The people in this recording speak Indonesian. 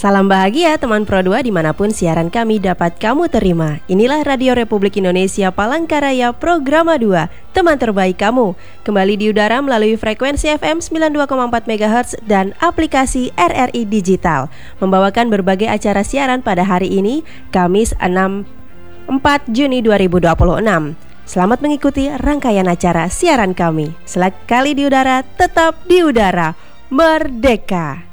Salam bahagia teman Pro 2 dimanapun siaran kami dapat kamu terima. Inilah Radio Republik Indonesia Palangkaraya Programa 2, teman terbaik kamu. Kembali di udara melalui frekuensi FM 92,4 MHz dan aplikasi RRI Digital. Membawakan berbagai acara siaran pada hari ini, Kamis 4 Juni 2026. Selamat mengikuti rangkaian acara siaran kami. Sekali di udara, tetap di udara. Merdeka!